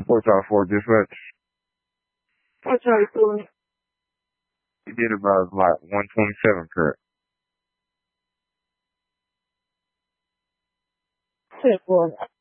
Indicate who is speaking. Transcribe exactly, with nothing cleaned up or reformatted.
Speaker 1: four five four dispatch.
Speaker 2: What's how you doing?
Speaker 1: You did about like one twenty-seven, correct?
Speaker 2: Shit, boy.